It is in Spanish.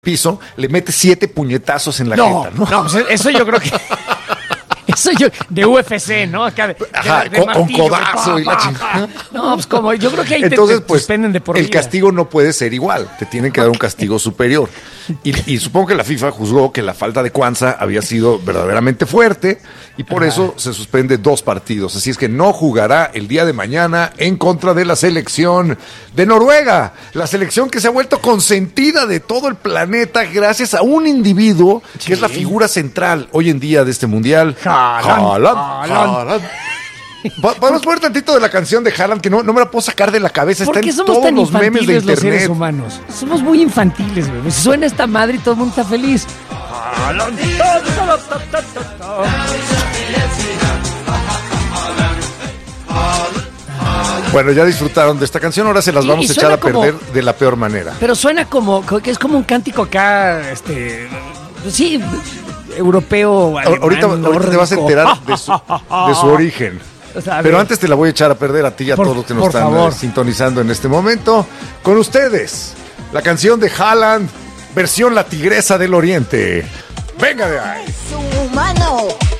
piso, le mete 7 puñetazos en la jeta, ¿no? No, pues eso yo creo que... Eso yo, de UFC, ¿no? Acá de con codazo y la chingada. No, pues como yo creo que ahí entonces, te pues, suspenden de por el vida. castigo no puede ser igual, te tienen que dar un castigo superior. Y supongo que la FIFA juzgó que la falta de Kwanza había sido verdaderamente fuerte y por eso se suspende 2 partidos. Así es que no jugará el día de mañana en contra de la selección de Noruega, la selección que se ha vuelto consentida de todo el planeta gracias a un individuo que es la figura central hoy en día de este mundial. Haaland. Podemos poner tantito de la canción de Haaland que no me la puedo sacar de la cabeza. Está en todos los memes de internet. Los seres humanos? Somos muy infantiles, güey. Suena esta madre y todo el mundo está feliz. Haaland. Bueno, ya disfrutaron de esta canción, ahora se las vamos a echar a perder de la peor manera. Pero suena como que es como un cántico acá, sí, europeo, alemán, ahorita te vas a enterar de su origen. O sea, pero antes te la voy a echar a perder a ti y a todos los que nos están sintonizando en este momento. Con ustedes, la canción de Haaland, versión La Tigresa del Oriente. ¡Venga de ahí! Es un humano.